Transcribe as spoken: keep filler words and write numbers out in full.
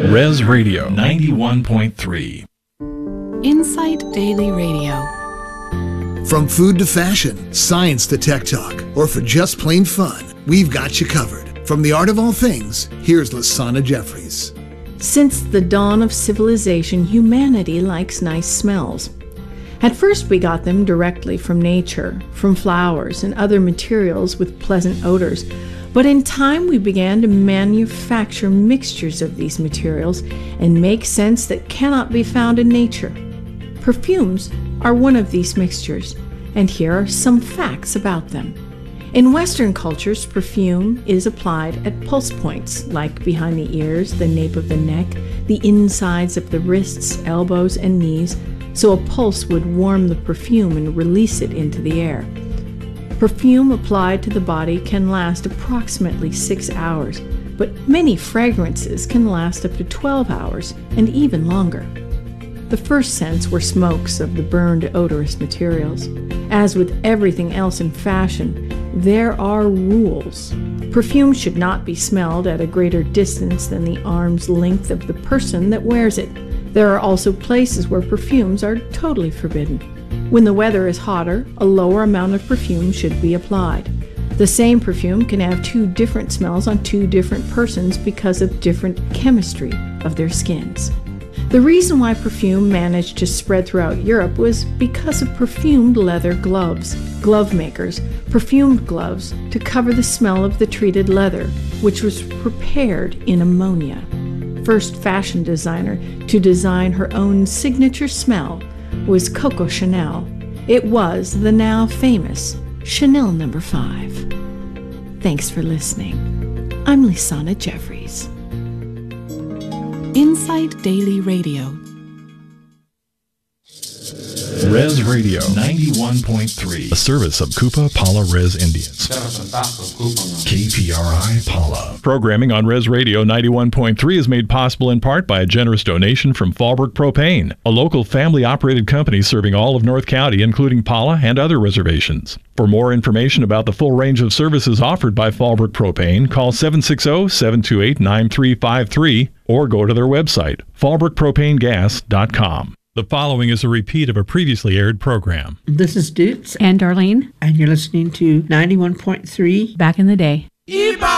Res Radio ninety-one point three. Insight Daily Radio. From food to fashion, science to tech talk, or for just plain fun, we've got you covered. From the art of all things, here's Lasana Jeffries. Since the dawn of civilization, humanity likes nice smells. At first we got them directly from nature, from flowers and other materials with pleasant odors. But in time we began to manufacture mixtures of these materials and make scents that cannot be found in nature. Perfumes are one of these mixtures, and here are some facts about them. In Western cultures, perfume is applied at pulse points, like behind the ears, the nape of the neck, the insides of the wrists, elbows, and knees, so a pulse would warm the perfume and release it into the air. Perfume applied to the body can last approximately six hours, but many fragrances can last up to twelve hours and even longer. The first scents were smokes of the burned odorous materials. As with everything else in fashion, there are rules. Perfume should not be smelled at a greater distance than the arm's length of the person that wears it. There are also places where perfumes are totally forbidden. When the weather is hotter, a lower amount of perfume should be applied. The same perfume can have two different smells on two different persons because of different chemistry of their skins. The reason why perfume managed to spread throughout Europe was because of perfumed leather gloves. Glove makers perfumed gloves to cover the smell of the treated leather, which was prepared in ammonia. First fashion designer to design her own signature smell was Coco Chanel. It was the now famous Chanel number five. Thanks for listening. I'm Lasana Jeffries. Insight Daily Radio. Res Radio ninety-one point three. A service of Kupa Pala Res Indians. K P R I Pala. Programming on Res Radio ninety-one point three is made possible in part by a generous donation from Fallbrook Propane, a local family-operated company serving all of North County, including Pala and other reservations. For more information about the full range of services offered by Fallbrook Propane, call seven six zero, seven two eight, nine three five three or go to their website, fallbrook propane gas dot com. The following is a repeat of a previously aired program. This is Dutz. And Darlene. And you're listening to ninety-one point three. Back in the Day.